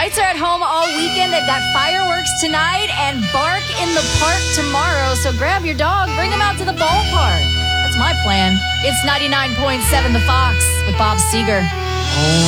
Knights are at home all weekend. They've got fireworks tonight and Bark in the Park tomorrow. So grab your dog, bring him out to the ballpark. That's my plan. It's 99.7 The Fox with Bob Seger.